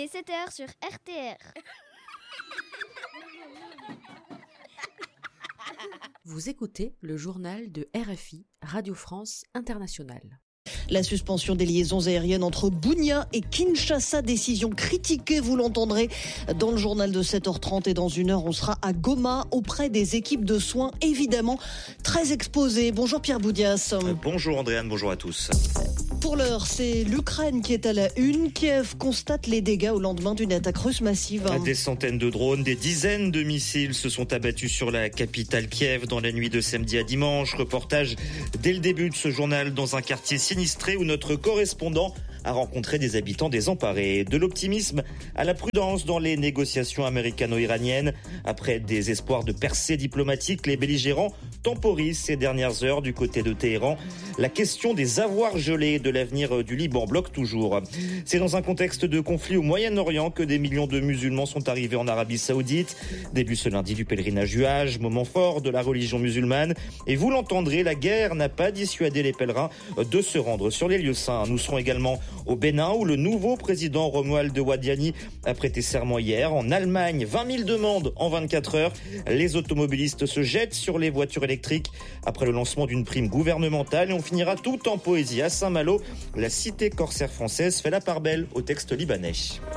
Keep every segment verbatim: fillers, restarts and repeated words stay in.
est sept heures sur R T R. Vous écoutez le journal de R F I, Radio France Internationale. La suspension des liaisons aériennes entre Bunia et Kinshasa, décision critiquée, vous l'entendrez dans le journal de sept heures trente, et dans une heure, on sera à Goma auprès des équipes de soins, évidemment très exposées. Bonjour Pierre Boudias. Euh, bonjour Andréane, bonjour à tous. Pour l'heure, c'est l'Ukraine qui est à la une. Kiev constate les dégâts au lendemain d'une attaque russe massive. Des centaines de drones, des dizaines de missiles se sont abattus sur la capitale Kiev dans la nuit de samedi à dimanche. Reportage dès le début de ce journal dans un quartier sinistré où notre correspondant a rencontré des habitants désemparés. De l'optimisme à la prudence dans les négociations américano-iraniennes. Après des espoirs de percée diplomatique, les belligérants temporisent ces dernières heures du côté de Téhéran. La question des avoirs gelés de l'avenir du Liban bloque toujours. C'est dans un contexte de conflit au Moyen-Orient que des millions de musulmans sont arrivés en Arabie Saoudite. Début ce lundi du pèlerinage du Hajj, moment fort de la religion musulmane. Et vous l'entendrez, la guerre n'a pas dissuadé les pèlerins de se rendre sur les lieux saints. Nous serons également au Bénin où le nouveau président Romuald Wadiani a prêté serment hier. En Allemagne, vingt mille demandes en vingt-quatre heures. Les automobilistes se jettent sur les voitures électriques après le lancement d'une prime gouvernementale. Et on finira tout en poésie à Saint-Malo. La cité corsaire française fait la part belle au texte libanais.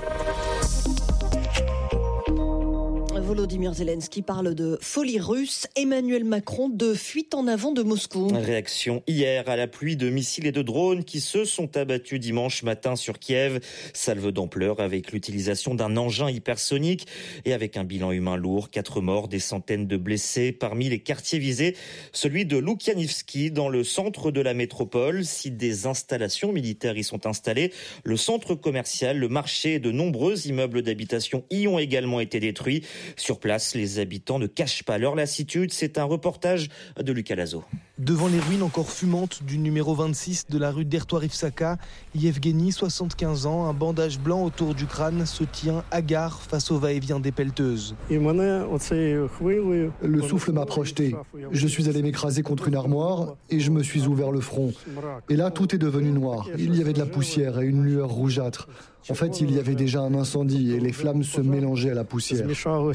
Volodymyr Zelensky parle de folie russe, Emmanuel Macron de fuite en avant de Moscou. Réaction hier à la pluie de missiles et de drones qui se sont abattus dimanche matin sur Kiev. Salve d'ampleur avec l'utilisation d'un engin hypersonique et avec un bilan humain lourd. Quatre morts, des centaines de blessés. Parmi les quartiers visés, celui de Loukianivski dans le centre de la métropole. Si des installations militaires y sont installées, le centre commercial, le marché et de nombreux immeubles d'habitation y ont également été détruits. Sur place, les habitants ne cachent pas leur lassitude. C'est un reportage de Lucas Lazo. Devant les ruines encore fumantes du numéro vingt-six de la rue d'Ertoire-Ivsaka, Yevgeny, soixante-quinze ans, un bandage blanc autour du crâne, se tient hagard face au va-et-vient des pelleteuses. Le souffle m'a projeté. Je suis allé m'écraser contre une armoire et je me suis ouvert le front. Et là, tout est devenu noir. Il y avait de la poussière et une lueur rougeâtre. En fait, il y avait déjà un incendie et les flammes se mélangeaient à la poussière.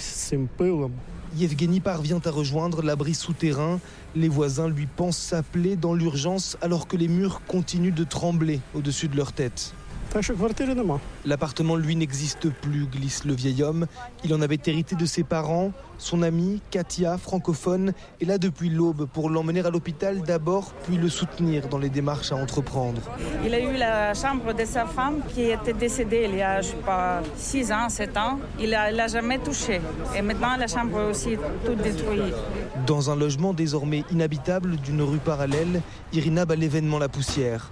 Yevgeny parvient à rejoindre l'abri souterrain. Les voisins lui pensent s'appeler dans l'urgence alors que les murs continuent de trembler au-dessus de leur tête. L'appartement, lui, n'existe plus, glisse le vieil homme. Il en avait hérité de ses parents. Son amie, Katia, francophone, est là depuis l'aube pour l'emmener à l'hôpital d'abord, puis le soutenir dans les démarches à entreprendre. Il a eu la chambre de sa femme qui était décédée il y a, je sais pas, six ans, sept ans. Il ne l'a jamais touchée. Et maintenant, la chambre est aussi toute détruite. Dans un logement désormais inhabitable d'une rue parallèle, Irina bat l'événement la poussière.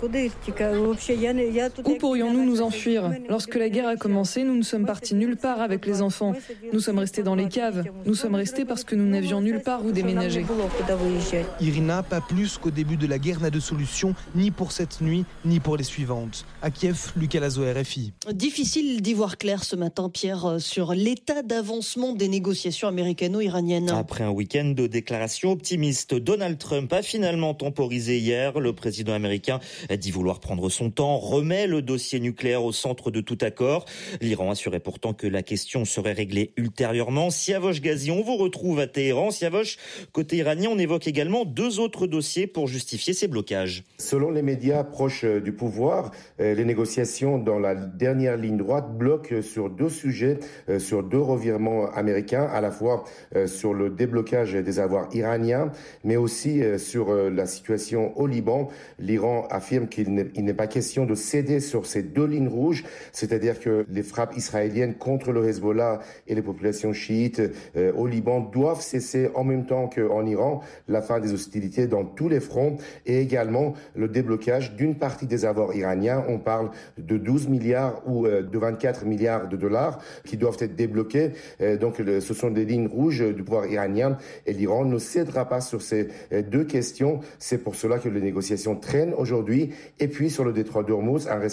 Où pourrions-nous nous enfuir ? Lorsque la guerre a commencé, nous ne sommes partis nulle part avec les enfants. Nous sommes restés dans les caves. Nous sommes restés parce que nous n'avions nulle part où déménager. Irina, pas plus qu'au début de la guerre, n'a de solution ni pour cette nuit, ni pour les suivantes. À Kiev, Lucas Lazo, R F I. Difficile d'y voir clair ce matin, Pierre, sur l'état d'avancement des négociations américano-iraniennes. Après un week-end de déclarations optimistes, Donald Trump a finalement temporisé hier. Le président américain dit vouloir prendre son temps, remet le dossier nucléaire au centre de tout accord. L'Iran assurait pourtant que la question serait réglée ultérieurement. Siavosh Ghazi, on vous retrouve à Téhéran. Siavosh, côté iranien, on évoque également deux autres dossiers pour justifier ces blocages. Selon les médias proches du pouvoir, les négociations dans la dernière ligne droite bloquent sur deux sujets, sur deux revirements américains, à la fois sur le déblocage des avoirs iraniens, mais aussi sur la situation au Liban. L'Iran affirme qu'il n'est pas question de céder sur ces deux lignes rouges, c'est-à-dire que les frappes israéliennes contre le Hezbollah et les populations chiites euh, au Liban doivent cesser en même temps qu'en Iran, la fin des hostilités dans tous les fronts et également le déblocage d'une partie des avoirs iraniens. On parle de douze milliards ou euh, de vingt-quatre milliards de dollars qui doivent être débloqués. Euh, donc le, ce sont des lignes rouges du pouvoir iranien et l'Iran ne cédera pas sur ces euh, deux questions. C'est pour cela que les négociations traînent aujourd'hui. Et puis sur le détroit d'Ormuz, un responsable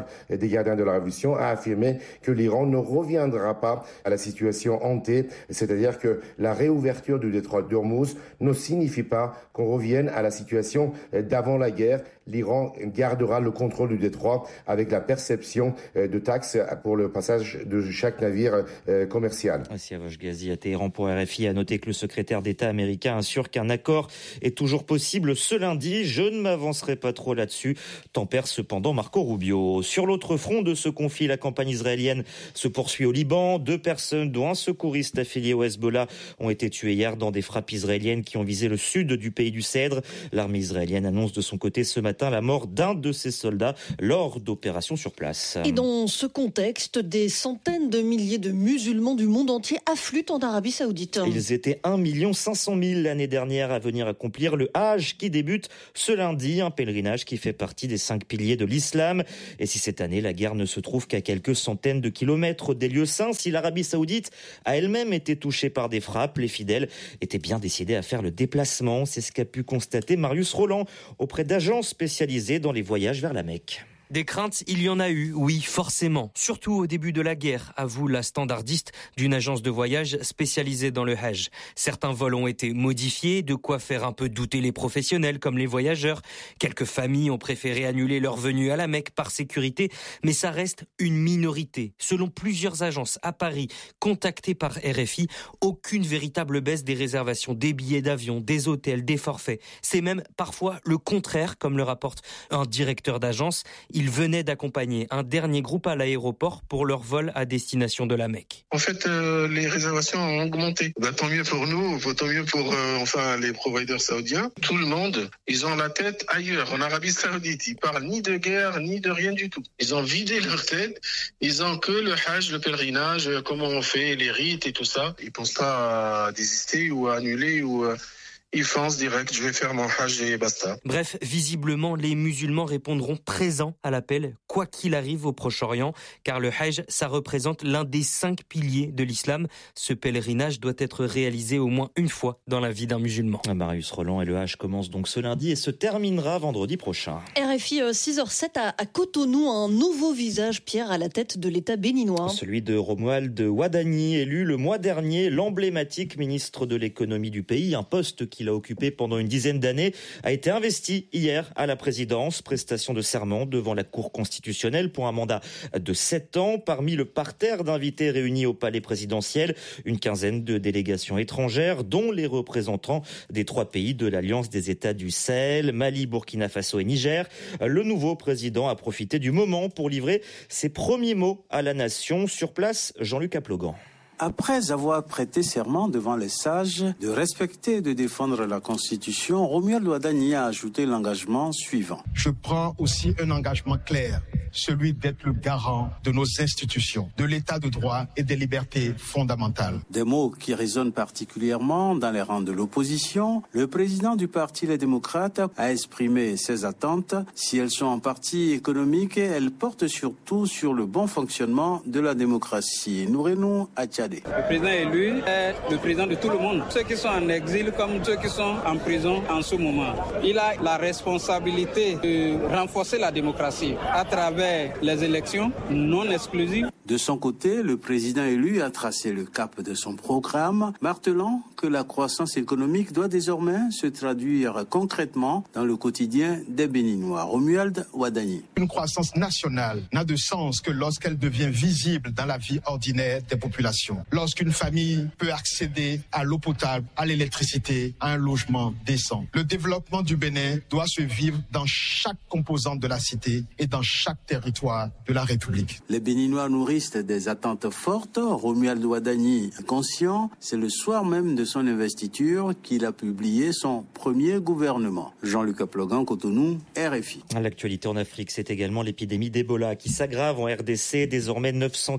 des gardiens de la Révolution, a affirmé que l'Iran ne reviendra pas à la situation hantée, c'est-à-dire que la réouverture du détroit d'Ormuz ne signifie pas qu'on revienne à la situation d'avant la guerre. L'Iran gardera le contrôle du détroit avec la perception de taxes pour le passage de chaque navire commercial. Siavash Ghazi à Téhéran pour R F I a noté que le secrétaire d'État américain assure qu'un accord est toujours possible ce lundi. Je ne m'avancerai pas trop là-dessus, tempère cependant Marco Rubio. Sur l'autre front de ce conflit, la campagne israélienne se poursuit au Liban. Deux personnes, dont un secouriste affilié au Hezbollah, ont été tuées hier dans des frappes israéliennes qui ont visé le sud du pays du Cèdre. L'armée israélienne annonce de son côté ce matin la mort d'un de ses soldats lors d'opérations sur place. Et dans ce contexte, des centaines de milliers de musulmans du monde entier affluent en Arabie Saoudite. Ils étaient un million cinq cent mille l'année dernière à venir accomplir le Hajj qui débute ce lundi, un pèlerinage qui fait partie des cinq piliers de l'islam. Et si cette année la guerre ne se trouve qu'à quelques centaines de kilomètres des lieux saints, si l'Arabie Saoudite a elle-même été touchée par des frappes, les fidèles étaient bien décidés à faire le déplacement. C'est ce qu'a pu constater Marius Roland auprès d'agences spécialisées dans les voyages vers la Mecque. Des craintes, il y en a eu, oui, forcément. Surtout au début de la guerre, avoue la standardiste d'une agence de voyage spécialisée dans le Hajj. Certains vols ont été modifiés, de quoi faire un peu douter les professionnels comme les voyageurs. Quelques familles ont préféré annuler leur venue à la Mecque par sécurité, mais ça reste une minorité. Selon plusieurs agences à Paris, contactées par R F I, aucune véritable baisse des réservations des billets d'avion, des hôtels, des forfaits. C'est même parfois le contraire, comme le rapporte un directeur d'agence. Ils venaient d'accompagner un dernier groupe à l'aéroport pour leur vol à destination de la Mecque. En fait, euh, les réservations ont augmenté. Ben, tant mieux pour nous, tant mieux pour euh, enfin les providers saoudiens. Tout le monde, ils ont la tête ailleurs, en Arabie Saoudite. Ils parlent ni de guerre, ni de rien du tout. Ils ont vidé leur tête. Ils ont que le Hajj, le pèlerinage, comment on fait, les rites et tout ça. Ils pensent pas à désister ou à annuler ou... Euh, Ils foncent direct, je vais faire mon hajj et basta. Bref, visiblement, les musulmans répondront présents à l'appel, quoi qu'il arrive au Proche-Orient, car le hajj, ça représente l'un des cinq piliers de l'islam. Ce pèlerinage doit être réalisé au moins une fois dans la vie d'un musulman. Marius Roland, et le hajj commence donc ce lundi et se terminera vendredi prochain. R F I six heures sept à, à Cotonou, un nouveau visage, Pierre, à la tête de l'État béninois. Celui de Romuald Wadani, élu le mois dernier l'emblématique ministre de l'économie du pays, un poste qui qu'il a occupé pendant une dizaine d'années, a été investi hier à la présidence. Prestation de serment devant la Cour constitutionnelle pour un mandat de sept ans. Parmi le parterre d'invités réunis au palais présidentiel, une quinzaine de délégations étrangères, dont les représentants des trois pays de l'Alliance des États du Sahel, Mali, Burkina Faso et Niger. Le nouveau président a profité du moment pour livrer ses premiers mots à la nation. Sur place, Jean-Luc Aplogan. Après avoir prêté serment devant les sages de respecter et de défendre la Constitution, Romuald Wadani a ajouté l'engagement suivant. Je prends aussi un engagement clair, celui d'être le garant de nos institutions, de l'état de droit et des libertés fondamentales. Des mots qui résonnent particulièrement dans les rangs de l'opposition. Le président du Parti Les Démocrates a exprimé ses attentes. Si elles sont en partie économiques, elles portent surtout sur le bon fonctionnement de la démocratie. Nourenou Attiadé. Le président élu est le président de tout le monde. Ceux qui sont en exil comme ceux qui sont en prison en ce moment. Il a la responsabilité de renforcer la démocratie à travers les élections non exclusives. De son côté, le président élu a tracé le cap de son programme, martelant que la croissance économique doit désormais se traduire concrètement dans le quotidien des Béninois. Romuald Wadani. Une croissance nationale n'a de sens que lorsqu'elle devient visible dans la vie ordinaire des populations. Lorsqu'une famille peut accéder à l'eau potable, à l'électricité, à un logement décent. Le développement du Bénin doit se vivre dans chaque composante de la cité et dans chaque territoire de la République. Les Béninois nourrissent des attentes fortes. Romuald Wadani, conscient, c'est le soir même de son investiture qu'il a publié son premier gouvernement. Jean-Luc Aplogan, Cotonou, R F I. L'actualité en Afrique, c'est également l'épidémie d'Ebola qui s'aggrave en R D C. Désormais neuf cent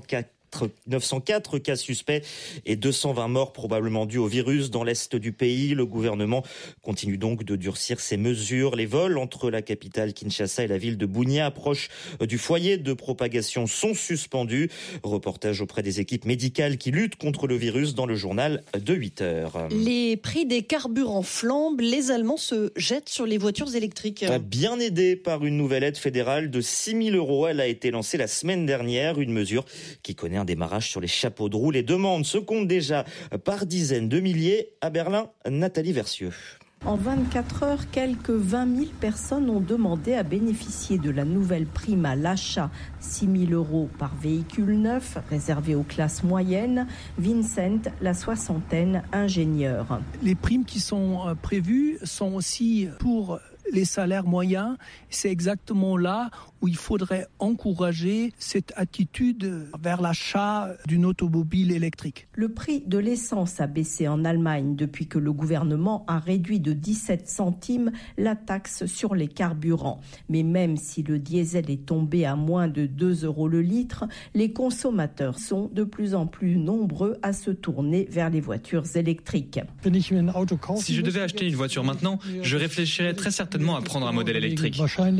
neuf cent quatre cas suspects et deux cent vingt morts probablement dus au virus dans l'est du pays. Le gouvernement continue donc de durcir ses mesures. Les vols entre la capitale Kinshasa et la ville de Bunia, proche du foyer de propagation, sont suspendus. Reportage auprès des équipes médicales qui luttent contre le virus dans le journal de huit heures. Les prix des carburants flambent, les Allemands se jettent sur les voitures électriques. Bien aidée par une nouvelle aide fédérale de six mille euros, elle a été lancée la semaine dernière, une mesure qui connaît un démarrage sur les chapeaux de roue. Les demandes se comptent déjà par dizaines de milliers. À Berlin, Nathalie Versieux. En vingt-quatre heures, quelques vingt mille personnes ont demandé à bénéficier de la nouvelle prime à l'achat, six mille euros par véhicule neuf, réservé aux classes moyennes. Vincent, la soixantaine, ingénieur. Les primes qui sont prévues sont aussi pour les salaires moyens. C'est exactement là où il faudrait encourager cette attitude vers l'achat d'une automobile électrique. Le prix de l'essence a baissé en Allemagne depuis que le gouvernement a réduit de dix-sept centimes la taxe sur les carburants. Mais même si le diesel est tombé à moins de deux euros le litre, les consommateurs sont de plus en plus nombreux à se tourner vers les voitures électriques. Si je devais acheter une voiture maintenant, je réfléchirais très certainement à prendre un modèle électrique.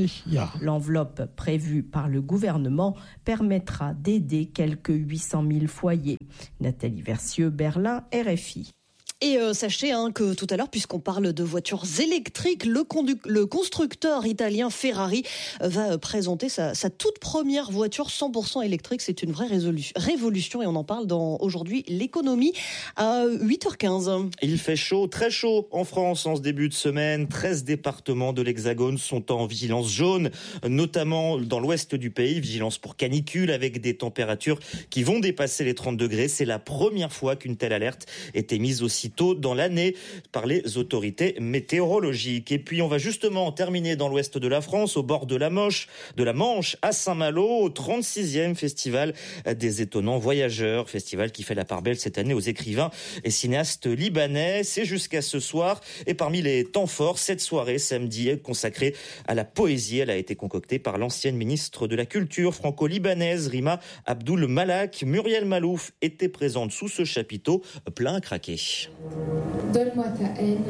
L'enveloppe prévue par le gouvernement permettra d'aider quelques huit cent mille foyers. Nathalie Versieux, Berlin, R F I. Et euh, sachez hein, que tout à l'heure, puisqu'on parle de voitures électriques, le, condu- le constructeur italien Ferrari euh, va euh, présenter sa, sa toute première voiture cent pour cent électrique. C'est une vraie résolu- révolution et on en parle dans aujourd'hui l'économie à huit heures quinze. Il fait chaud, très chaud en France en ce début de semaine. treize départements de l'Hexagone sont en vigilance jaune, notamment dans l'ouest du pays. Vigilance pour canicule avec des températures qui vont dépasser les trente degrés. C'est la première fois qu'une telle alerte est émise aussi tôt dans l'année par les autorités météorologiques. Et puis on va justement terminer dans l'ouest de la France, au bord de la Manche, de la Manche à Saint-Malo, au trente-sixième festival des étonnants voyageurs, festival qui fait la part belle cette année aux écrivains et cinéastes libanais. C'est jusqu'à ce soir et parmi les temps forts, cette soirée samedi consacrée à la poésie. Elle a été concoctée par l'ancienne ministre de la Culture franco-libanaise Rima Abdul Malak. Muriel Malouf était présente sous ce chapiteau plein à craquer. Donne-moi ta haine,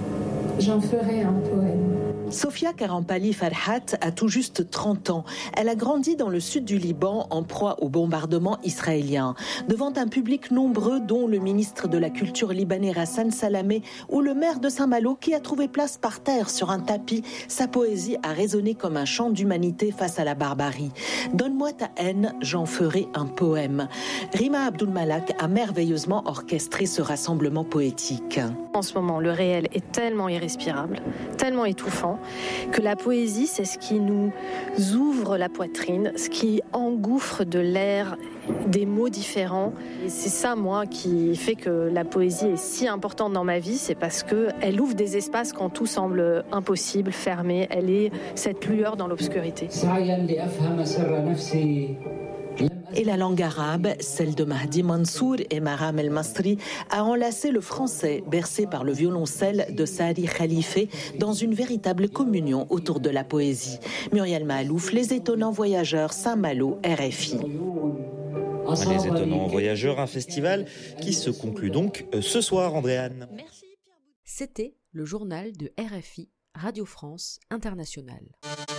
j'en ferai un poème. Sofia Karampali Farhat a tout juste trente ans. Elle a grandi dans le sud du Liban en proie aux bombardements israéliens. Devant un public nombreux dont le ministre de la Culture libanais Hassan Salamé ou le maire de Saint-Malo qui a trouvé place par terre sur un tapis, sa poésie a résonné comme un chant d'humanité face à la barbarie. Donne-moi ta haine, j'en ferai un poème. Rima Abdul Malak a merveilleusement orchestré ce rassemblement poétique. En ce moment, le réel est tellement irrespirable, tellement étouffant, que la poésie, c'est ce qui nous ouvre la poitrine, ce qui engouffre de l'air, des mots différents. Et c'est ça, moi, qui fait que la poésie est si importante dans ma vie, c'est parce qu'elle ouvre des espaces quand tout semble impossible, fermé. Elle est cette lueur dans l'obscurité. Et la langue arabe, celle de Mahdi Mansour et Maram El Masri, a enlacé le français, bercé par le violoncelle de Sari Khalifé, dans une véritable communion autour de la poésie. Muriel Malouf, Les Étonnants Voyageurs, Saint-Malo, R F I. Les Étonnants Voyageurs, un festival qui se conclut donc ce soir, Andréane. C'était le journal de R F I, Radio France Internationale.